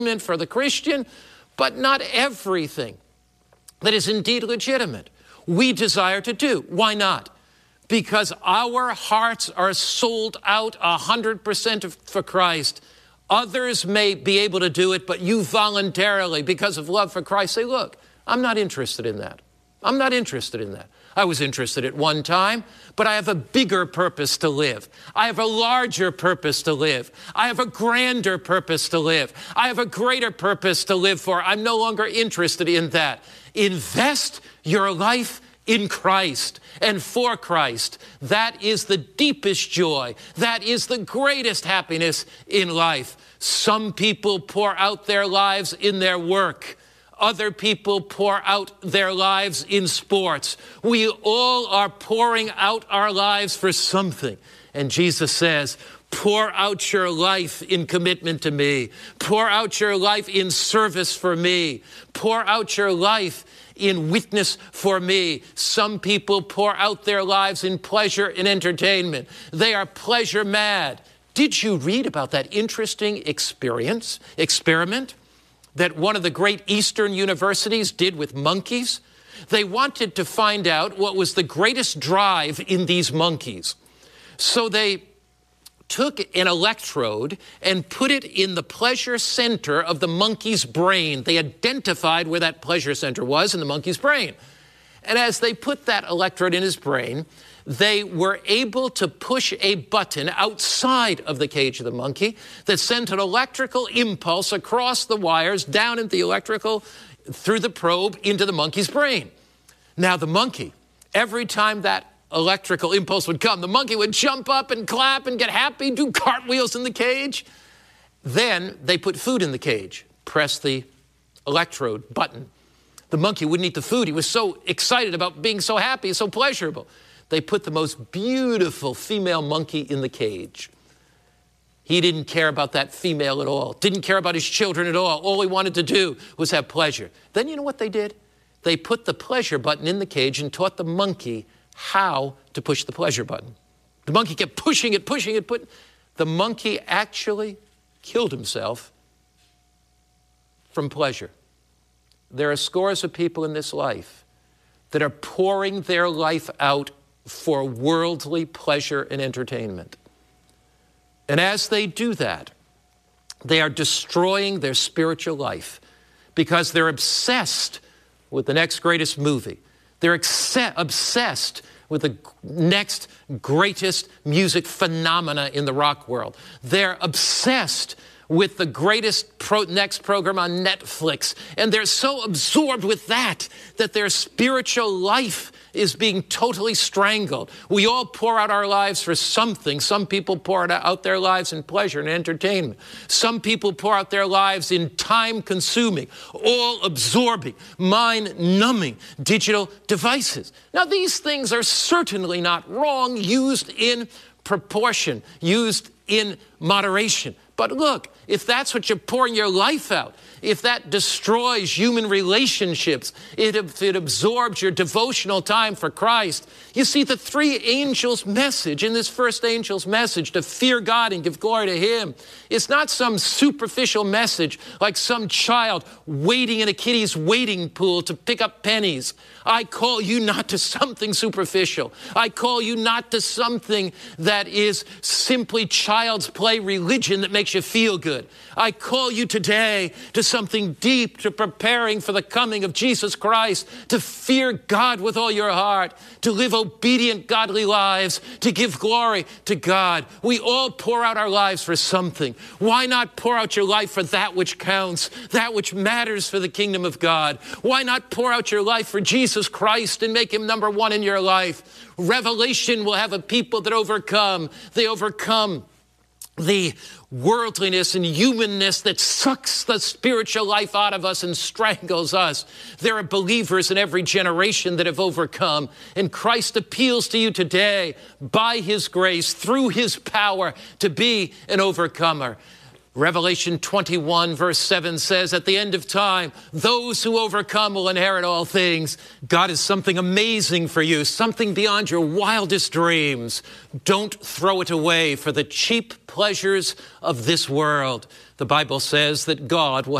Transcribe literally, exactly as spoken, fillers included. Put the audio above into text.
for the Christian, but not everything that is indeed legitimate we desire to do. Why not? Because our hearts are sold out one hundred percent for Christ. Others may be able to do it, but you voluntarily, because of love for Christ, say, look, I'm not interested in that. I'm not interested in that. I was interested at one time, but I have a bigger purpose to live. I have a larger purpose to live. I have a grander purpose to live. I have a greater purpose to live for. I'm no longer interested in that. Invest your life in Christ and for Christ. That is the deepest joy. That is the greatest happiness in life. Some people pour out their lives in their work. Other people pour out their lives in sports. We all are pouring out our lives for something. And Jesus says, pour out your life in commitment to me. Pour out your life in service for me. Pour out your life in witness for me. Some people pour out their lives in pleasure and entertainment. They are pleasure mad. Did you read about that interesting experience, experiment that one of the great Eastern universities did with monkeys? They wanted to find out what was the greatest drive in these monkeys. So they took an electrode and put it in the pleasure center of the monkey's brain. They identified where that pleasure center was in the monkey's brain. And as they put that electrode in his brain, they were able to push a button outside of the cage of the monkey that sent an electrical impulse across the wires down into the electrical, through the probe, into the monkey's brain. Now the monkey, every time that electrical impulse would come, the monkey would jump up and clap and get happy, do cartwheels in the cage. Then they put food in the cage, press the electrode button. The monkey wouldn't eat the food. He was so excited about being so happy, so pleasurable. They put the most beautiful female monkey in the cage. He didn't care about that female at all, didn't care about his children at all. All he wanted to do was have pleasure. Then you know what they did? They put the pleasure button in the cage and taught the monkey how to push the pleasure button. The monkey kept pushing it, pushing it, put. The monkey actually killed himself from pleasure. There are scores of people in this life that are pouring their life out for worldly pleasure and entertainment. And as they do that, they are destroying their spiritual life because they're obsessed with the next greatest movie. They're obsessed with the next greatest music phenomena in the rock world. They're obsessed with the greatest pro next program on Netflix. And they're so absorbed with that, that their spiritual life is being totally strangled. We all pour out our lives for something. Some people pour out their lives in pleasure and entertainment. Some people pour out their lives in time-consuming, all-absorbing, mind-numbing digital devices. Now, these things are certainly not wrong, used in proportion, used in moderation. But look, if that's what you're pouring your life out, if that destroys human relationships, it, if it absorbs your devotional time for Christ, you see the three angels' message in this first angel's message, to fear God and give glory to Him, it's not some superficial message like some child waiting in a kiddie's wading pool to pick up pennies. I call you not to something superficial. I call you not to something that is simply child's play religion that makes you feel good. I call you today to something deep, to preparing for the coming of Jesus Christ, to fear God with all your heart, to live obedient, godly lives, to give glory to God. We all pour out our lives for something. Why not pour out your life for that which counts, that which matters for the kingdom of God? Why not pour out your life for Jesus Christ and make Him number one in your life? Revelation will have a people that overcome. They overcome the worldliness and humanness that sucks the spiritual life out of us and strangles us. There are believers in every generation that have overcome. And Christ appeals to you today by His grace, through His power, to be an overcomer. Revelation twenty-one verse seven says, at the end of time, those who overcome will inherit all things. God has something amazing for you, something beyond your wildest dreams. Don't throw it away for the cheap pleasures of this world. The Bible says that God will